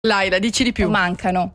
Laila, dici di più. Mancano.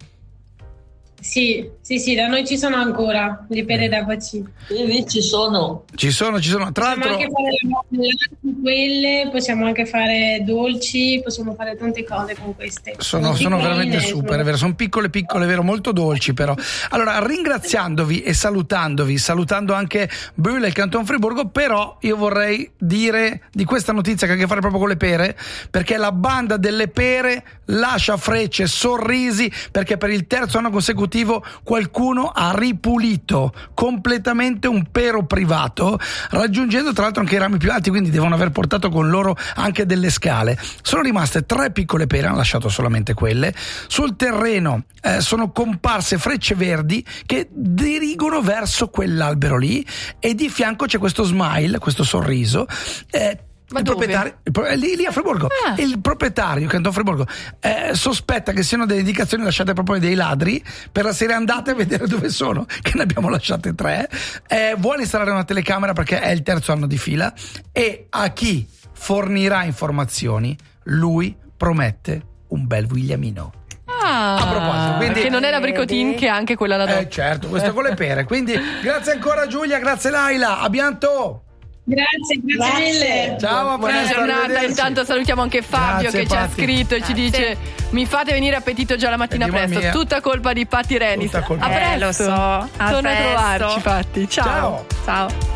Sì, da noi ci sono ancora le pere da bacino. Sì, ci sono. Tra l'altro, Possiamo anche fare quelle, possiamo anche fare dolci, possiamo fare tante cose con queste. sono veramente super, è vero, sono piccole, vero, molto dolci però. Allora, ringraziandovi e salutando anche Böhle e il Canton Friburgo, però io vorrei dire di questa notizia che ha a che fare proprio con le pere, perché la banda delle pere lascia frecce, sorrisi, perché per il terzo anno consecutivo qualcuno ha ripulito completamente un pero privato, raggiungendo tra l'altro anche i rami più alti, quindi devono aver portato con loro anche delle scale. Sono rimaste 3 piccole pere, hanno lasciato solamente quelle. Sul terreno sono comparse frecce verdi che dirigono verso quell'albero lì, e di fianco c'è questo smile, questo sorriso. Ma il dove? proprietario lì a Friburgo. Il proprietario Canton Friburgo sospetta che siano delle indicazioni lasciate proprio dei ladri per la serie: andate a vedere dove sono, che ne abbiamo lasciate 3. Vuole installare una telecamera perché è il terzo anno di fila, e a chi fornirà informazioni lui promette un bel Williamino. A proposito, quindi, che non è la Bricotin, che è anche quella là dopo. Certo, questo con le pere. Quindi grazie ancora Giulia, grazie Laila, a bientôt. Grazie mille. Ciao, Buona giornata. Intanto salutiamo anche Fabio, Grazie, che ci ha Patti. scritto e ci dice: mi fate venire appetito già la mattina presto. mia. Tutta colpa di Patti Renis. Tutta colpa A presto. lo so. A Torna a presto. trovarci, Patti. Ciao. Ciao.